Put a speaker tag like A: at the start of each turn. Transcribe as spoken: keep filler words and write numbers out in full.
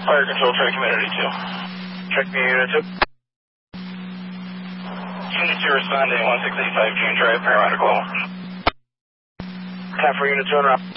A: Fire control, track community two.
B: Check me unit two.
A: Unit two responding, one six eight five June Drive, paramedic level.
B: Time for unit two and route.